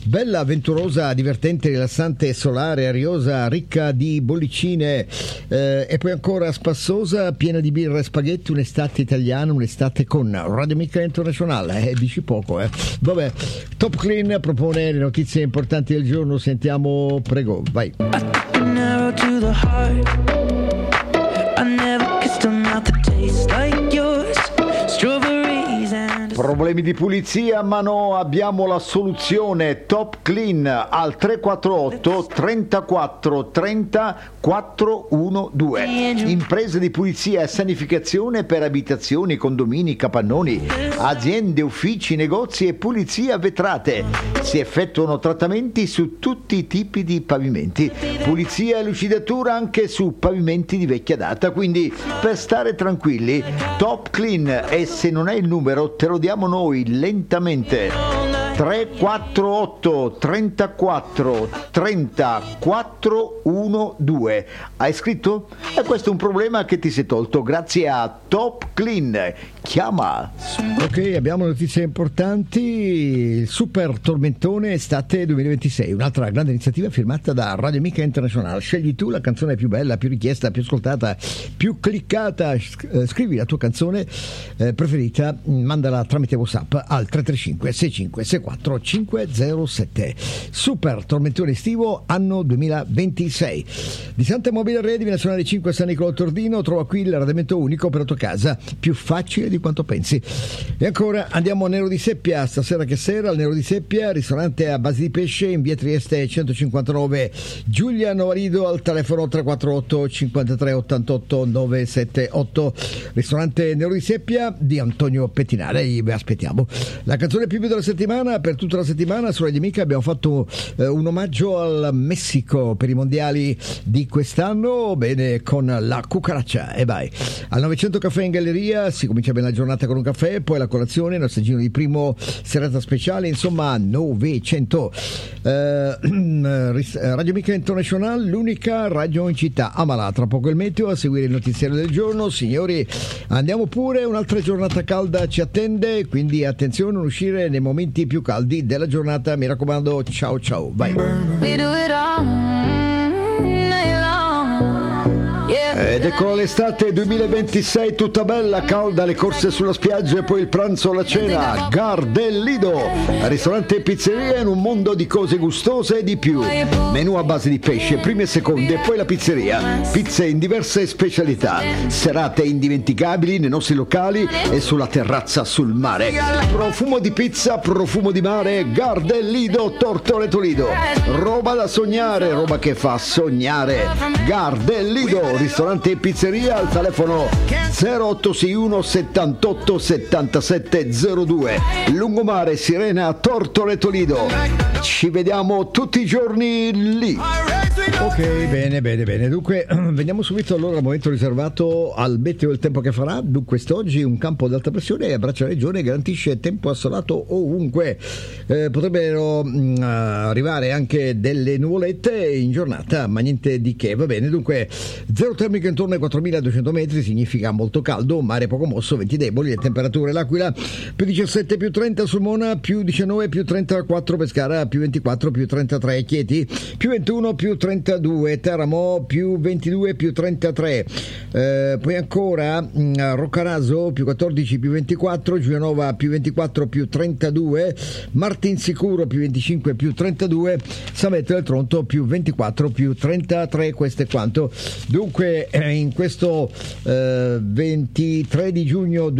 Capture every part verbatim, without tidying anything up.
bella, avventurosa, divertente, rilassante, solare, ariosa, ricca di bollicine, eh, e poi ancora spassosa, piena di birra e spaghetti, un'estate italiana, un'estate con Radio Amica Internazionale, eh, dici poco, eh. Vabbè, Top Clean propone le notizie importanti del giorno, sentiamo, prego, vai. Problemi di pulizia? Ma no, abbiamo la soluzione. Top Clean al tre quattro otto trentaquattro trenta quattrocentododici. Imprese di pulizia e sanificazione per abitazioni, condomini, capannoni, aziende, uffici, negozi e pulizia vetrate. Si effettuano trattamenti su tutti i tipi di pavimenti. Pulizia e lucidatura anche su pavimenti di vecchia data. Quindi, per stare tranquilli, Top Clean, e se non hai il numero te lo diamo noi lentamente. Tre quattro otto trentaquattro trenta quattrocentododici. Hai scritto? E questo è un problema che ti sei tolto grazie a Top Clean. Chiama. Ok, abbiamo notizie importanti. Il Super Tormentone Estate duemilaventisei, un'altra grande iniziativa firmata da Radio Amica Internazionale. Scegli tu la canzone più bella, più richiesta, più ascoltata, più cliccata. Scrivi la tua canzone eh, preferita, mandala tramite WhatsApp al tre tre cinque sei cinque sei quattro cinque zero sette. Super Tormentone estivo anno duemilaventisei. Di Santa Mobile Re, Via Nazionale cinque, San Nicolò Tordino. Trova qui l'arredamento unico per la tua casa, più facile di quanto pensi. E ancora andiamo a Nero di Seppia, stasera che sera al Nero di Seppia, ristorante a base di pesce in via Trieste centocinquantanove, Giulia Novarido, al telefono tre quattro otto cinquantatré ottantotto novecentosettantotto. Ristorante Nero di Seppia di Antonio Pettinale, vi aspettiamo. La canzone più bella della settimana, per tutta la settimana su Radio Amica abbiamo fatto eh, un omaggio al Messico per i mondiali di quest'anno, bene, con la cucaraccia. E vai al novecento Caffè in Galleria, si comincia bene la giornata con un caffè, poi la colazione, il assaggino di primo, serata speciale, insomma novecento. eh, Radio Amica International, l'unica radio in città. Amala, tra poco il meteo, a seguire il notiziario del giorno. Signori, andiamo pure, un'altra giornata calda ci attende, quindi attenzione a non uscire nei momenti più caldi della giornata, mi raccomando. Ciao ciao, vai. Ed ecco l'estate duemilaventisei tutta bella, calda, le corse sulla spiaggia e poi il pranzo o la cena. Gar del Lido, ristorante e pizzeria in un mondo di cose gustose e di più. Menù a base di pesce, prime e seconde, e poi la pizzeria. Pizze in diverse specialità. Serate indimenticabili nei nostri locali e sulla terrazza sul mare. Profumo di pizza, profumo di mare. Gar del Lido, Tortoreto Lido. Roba da sognare, roba che fa sognare. Gar del Lido, ristorante e pizzeria, al telefono zero otto sei uno settantotto settantasette zero due, Lungomare, Sirena, Tortoreto Lido. Ci vediamo tutti i giorni lì. Ok, bene, bene, bene. Dunque, veniamo subito allora al momento riservato al meteo e il tempo che farà. Dunque, quest'oggi un campo ad alta pressione abbraccia la regione e garantisce tempo assolato ovunque. Eh, potrebbero mh, arrivare anche delle nuvolette in giornata, ma niente di che, va bene. Dunque, zero termico intorno ai quattromiladuecento metri, significa molto caldo, mare poco mosso, venti deboli, le temperature: l'Aquila più diciassette più trenta, Sulmona più diciannove più trentaquattro, Pescara più ventiquattro più trentatré, Chieti più ventuno più trentadue, Teramo più ventidue più trentatré, eh, poi ancora mh, Roccaraso più quattordici più ventiquattro, Giulianova più ventiquattro più trentadue, Martinsicuro più venticinque più trentadue, Savetto del Tronto più ventiquattro più trentatré. Questo è quanto. Dunque eh, in questo eh, ventitré di giugno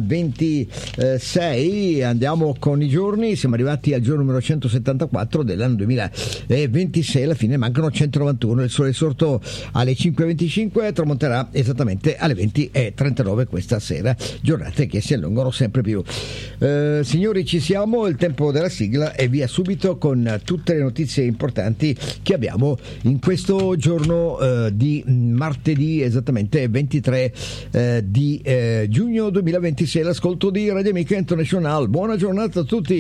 duemilaventisei andiamo con i giorni, siamo arrivati al giorno numero centosettantaquattro dell'anno duemilaventisei, alla fine mancano centonovantuno. Il sole è sorto alle cinque e venticinque, tramonterà esattamente alle venti e trentanove questa sera, giornate che si allungano sempre più. Eh, signori, ci siamo, il tempo della sigla e via subito con tutte le notizie importanti che abbiamo in questo giorno eh, di martedì, esattamente ventitré eh, di eh, giugno duemilaventisei. L'ascolto di Radio Amica International. Buona giornata a tutti.